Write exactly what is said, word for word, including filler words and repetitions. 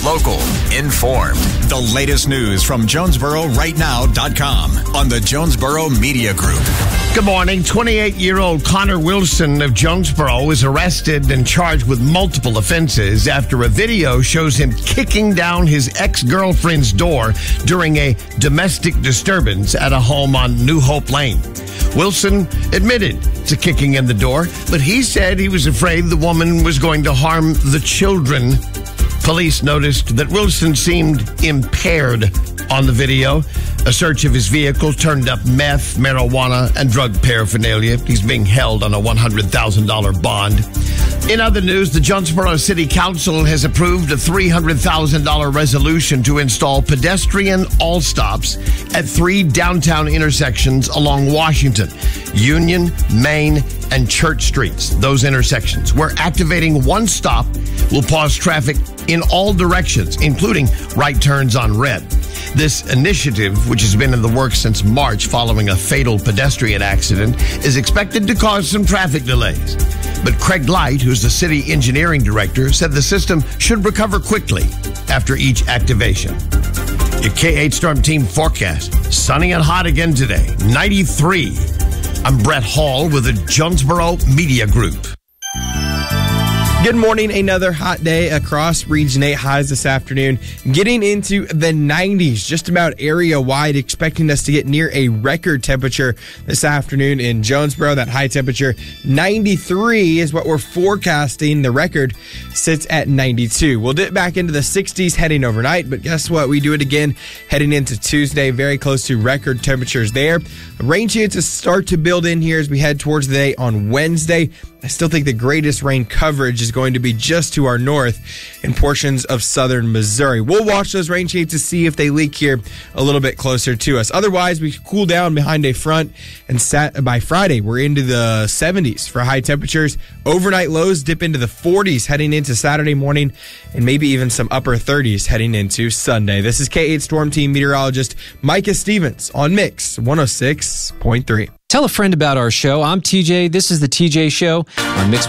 local, informed. The latest news from Jonesboro Right Now dot com on the Jonesboro Media Group. Good morning. twenty-eight-year-old Connor Wilson of Jonesboro was arrested and charged with multiple offenses after a video shows him kicking down his ex-girlfriend's door during a domestic disturbance at a home on New Hope Lane. Wilson admitted to kicking in the door, but he said he was afraid the woman was going to harm the children. Police noticed that Wilson seemed impaired on the video. A search of his vehicle turned up meth, marijuana, and drug paraphernalia. He's being held on a one hundred thousand dollars bond. In other news, the Jonesboro City Council has approved a three hundred thousand dollars resolution to install pedestrian all-stops at three downtown intersections along Washington, Union, Main, and Church Streets. Those intersections, where activating one stop will pause traffic in all directions, including right turns on red. This initiative, which has been in the works since March following a fatal pedestrian accident, is expected to cause some traffic delays. But Craig Light, who's the city engineering director, said the system should recover quickly after each activation. Your K eight Storm Team forecast. Sunny and hot again today. ninety-three. I'm Brett Hall with the Jonesboro Media Group. Good morning. Another hot day across Region eight highs this afternoon. Getting into the nineties, just about area-wide, expecting us to get near a record temperature this afternoon in Jonesboro. That high temperature, ninety-three, is what we're forecasting. The record sits at ninety-two. We'll dip back into the sixties heading overnight, but guess what? We do it again heading into Tuesday, very close to record temperatures there. Rain chances start to build in here as we head towards the day on Wednesday. I still think the greatest rain coverage is going to be just to our north in portions of southern Missouri. We'll watch those rain chances to see if they leak here a little bit closer to us. Otherwise, we cool down behind a front, and sat, by Friday, we're into the seventies for high temperatures. Overnight lows dip into the forties heading into Saturday morning, and maybe even some upper thirties heading into Sunday. This is K eight Storm Team meteorologist Micah Stevens on Mix one oh six point three. Tell a friend about our show. I'm T J. This is the T J Show on Mix